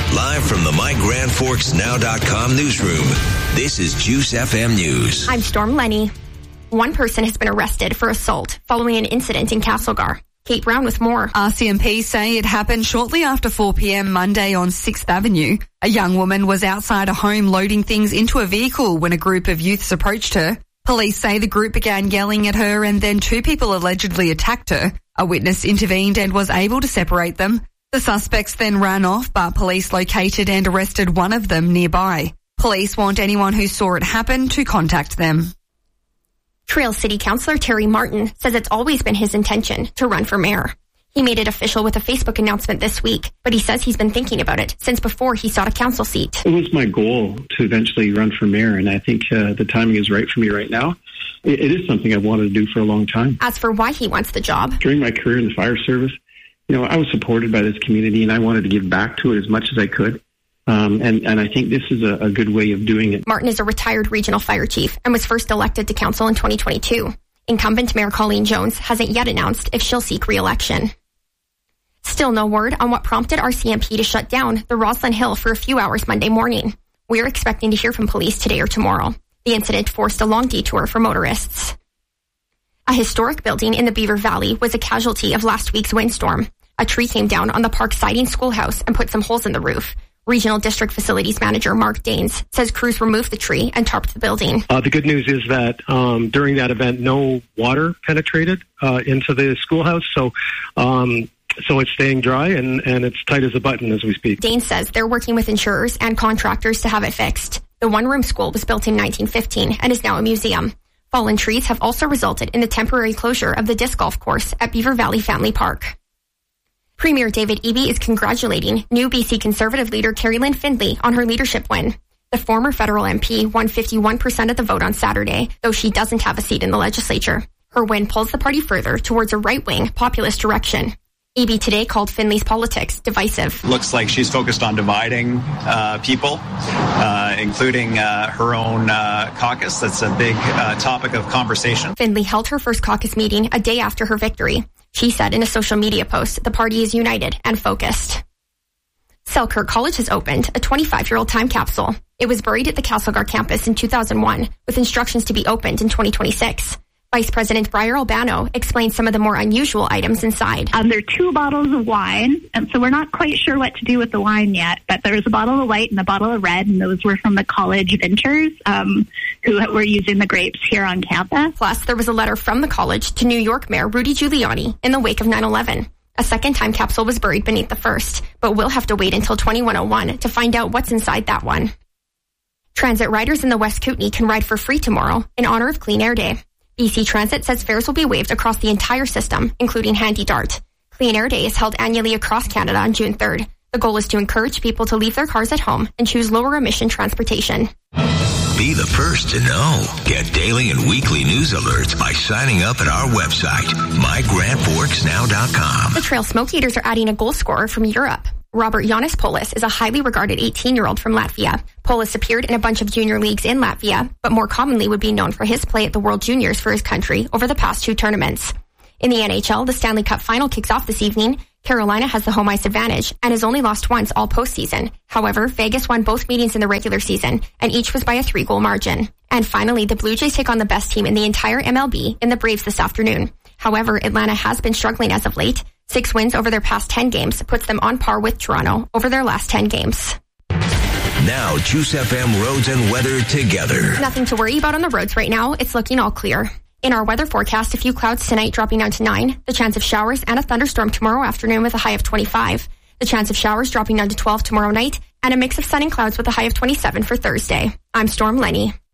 Live from the MyGrandForksNow.com newsroom, this is Juice FM News. I'm Storm Lenny. One person has been arrested for assault following an incident in Castlegar. Kate Brown with more. RCMP say it happened shortly after 4 p.m. Monday on 6th Avenue. A young woman was outside a home loading things into a vehicle when a group of youths approached her. Police say the group began yelling at her and then two people allegedly attacked her. A witness intervened and was able to separate them. The suspects then ran off, but police located and arrested one of them nearby. Police want anyone who saw it happen to contact them. Trail City Councillor Terry Martin says it's always been his intention to run for mayor. He made it official with a Facebook announcement this week, but he says he's been thinking about it since before he sought a council seat. It was my goal to eventually run for mayor, and I think the timing is right for me right now. It is something I've wanted to do for a long time. As for why he wants the job, during my career in the fire service, I was supported by this community, and I wanted to give back to it as much as I could. And I think this is a good way of doing it. Martin is a retired regional fire chief and was first elected to council in 2022. Incumbent Mayor Colleen Jones hasn't yet announced if she'll seek re-election. Still no word on what prompted RCMP to shut down the Roslyn Hill for a few hours Monday morning. We're expecting to hear from police today or tomorrow. The incident forced a long detour for motorists. A historic building in the Beaver Valley was a casualty of last week's windstorm. A tree came down on the park siding schoolhouse and put some holes in the roof. Regional District Facilities Manager Mark Daines says crews removed the tree and tarped the building. The good news is that during that event, no water penetrated into the schoolhouse, so it's staying dry and it's tight as a button as we speak. Daines says they're working with insurers and contractors to have it fixed. The one-room school was built in 1915 and is now a museum. Fallen trees have also resulted in the temporary closure of the disc golf course at Beaver Valley Family Park. Premier David Eby is congratulating new BC Conservative leader Carrie Lynn Findlay on her leadership win. The former federal MP won 51% of the vote on Saturday, though she doesn't have a seat in the legislature. Her win pulls the party further towards a right-wing populist direction. Eby today called Findlay's politics divisive. Looks like she's focused on dividing people, including her own caucus. That's a big topic of conversation. Findlay held her first caucus meeting a day after her victory. She said in a social media post, the party is united and focused. Selkirk College has opened a 25-year-old time capsule. It was buried at the Castlegar campus in 2001 with instructions to be opened in 2026. Vice President Briar Albano explained some of the more unusual items inside. There are 2 bottles of wine, and so we're not quite sure what to do with the wine yet, but there was a bottle of white and a bottle of red, and those were from the college vintners who were using the grapes here on campus. Plus, there was a letter from the college to New York Mayor Rudy Giuliani in the wake of 9/11. A second time capsule was buried beneath the first, but we'll have to wait until 2101 to find out what's inside that one. Transit riders in the West Kootenay can ride for free tomorrow in honor of Clean Air Day. BC Transit says fares will be waived across the entire system, including Handy Dart. Clean Air Day is held annually across Canada on June 3rd. The goal is to encourage people to leave their cars at home and choose lower emission transportation. Be the first to know. Get daily and weekly news alerts by signing up at our website, MyGrandForksNow.com. The Trail Smoke Eaters are adding a goal scorer from Europe. Robert Janis-Polis is a highly regarded 18-year-old from Latvia. Polis appeared in a bunch of junior leagues in Latvia, but more commonly would be known for his play at the World Juniors for his country over the past 2 tournaments. In the NHL, the Stanley Cup Final kicks off this evening. Carolina has the home ice advantage and has only lost once all postseason. However, Vegas won both meetings in the regular season, and each was by a 3-goal margin. And finally, the Blue Jays take on the best team in the entire MLB in the Braves this afternoon. However, Atlanta has been struggling as of late. 6 wins over their past 10 games puts them on par with Toronto over their last 10 games. Now, Juice FM roads and weather together. Nothing to worry about on the roads right now. It's looking all clear. In our weather forecast, a few clouds tonight dropping down to 9. The chance of showers and a thunderstorm tomorrow afternoon with a high of 25. The chance of showers dropping down to 12 tomorrow night. And a mix of sun and clouds with a high of 27 for Thursday. I'm Storm Lenny.